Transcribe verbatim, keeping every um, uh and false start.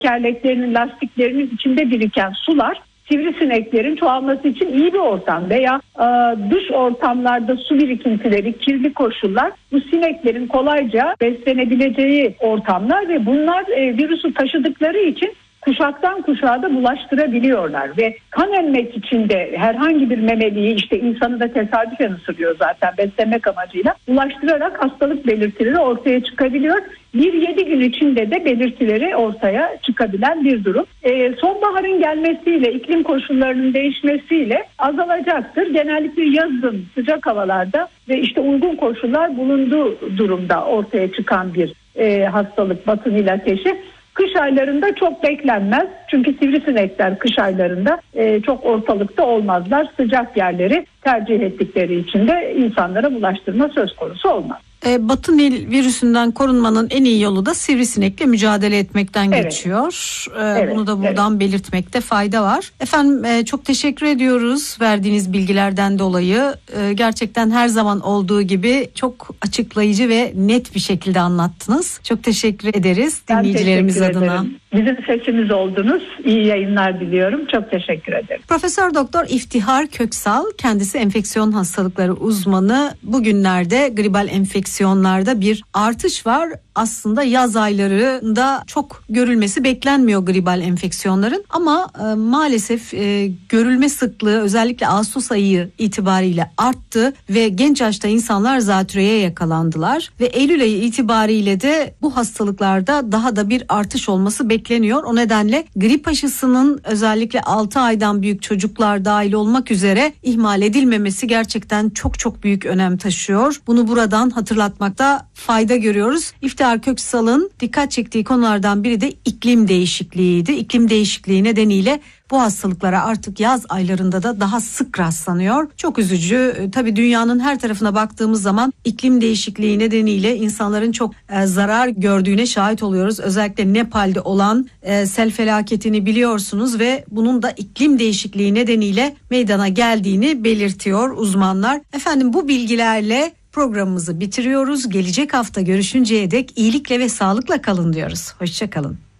tekerleklerinin, lastiklerinin içinde biriken sular sivrisineklerin çoğalması için iyi bir ortam veya e, dış ortamlarda su birikintileri, kirli koşullar bu sineklerin kolayca beslenebileceği ortamlar ve bunlar e, virüsü taşıdıkları için kuşaktan kuşağa da bulaştırabiliyorlar ve kan emmek için de herhangi bir memeliyi, işte insanı da tesadüfen ısırıyor zaten beslemek amacıyla, bulaştırarak hastalık belirtileri ortaya çıkabiliyor. Bir yedi gün içinde de belirtileri ortaya çıkabilen bir durum. Ee, sonbaharın gelmesiyle, iklim koşullarının değişmesiyle azalacaktır. Genellikle yazın sıcak havalarda ve işte uygun koşullar bulunduğu durumda ortaya çıkan bir e, hastalık, batı Nil ateşi. Kış aylarında çok beklenmez. Çünkü sivrisinekler kış aylarında e, çok ortalıkta olmazlar. Sıcak yerleri tercih ettikleri için de insanlara bulaştırma söz konusu olmaz. E, Batı Nil virüsünden korunmanın en iyi yolu da sivrisinekle mücadele etmekten evet. geçiyor. E, evet, bunu da buradan evet. belirtmekte fayda var. Efendim e, çok teşekkür ediyoruz verdiğiniz bilgilerden dolayı. E, gerçekten her zaman olduğu gibi çok açıklayıcı ve net bir şekilde anlattınız. Çok teşekkür ederiz ben dinleyicilerimiz teşekkür adına. Ederim. Bizim sesimiz oldunuz. İyi yayınlar diliyorum. Çok teşekkür ederim. Profesör Doktor İftihar Köksal, kendisi enfeksiyon hastalıkları uzmanı. Bugünlerde gribal enfeksiyonlarda bir artış var. Aslında yaz aylarında çok görülmesi beklenmiyor gribal enfeksiyonların ama e, maalesef e, görülme sıklığı özellikle Ağustos ayı itibariyle arttı ve genç yaşta insanlar zatürreye yakalandılar ve Eylül ayı itibariyle de bu hastalıklarda daha da bir artış olması bekleniyor. O nedenle grip aşısının özellikle altı aydan büyük çocuklar dahil olmak üzere ihmal edilmemesi gerçekten çok çok büyük önem taşıyor. Bunu buradan hatırlatmakta fayda görüyoruz. İftihar Köksal'ın dikkat çektiği konulardan biri de iklim değişikliğiydi. İklim değişikliği nedeniyle bu hastalıklara artık yaz aylarında da daha sık rastlanıyor. Çok üzücü. Tabii dünyanın her tarafına baktığımız zaman iklim değişikliği nedeniyle insanların çok e, zarar gördüğüne şahit oluyoruz. Özellikle Nepal'de olan e, sel felaketini biliyorsunuz ve bunun da iklim değişikliği nedeniyle meydana geldiğini belirtiyor uzmanlar. Efendim bu bilgilerle programımızı bitiriyoruz. Gelecek hafta görüşünceye dek iyilikle ve sağlıkla kalın diyoruz. Hoşça kalın.